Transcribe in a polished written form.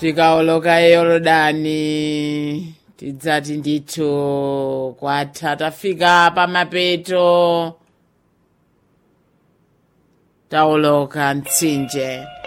tikawoloka yorodani tidzati ndithu kwatha tafika pamapeto tawoloka mtsinje.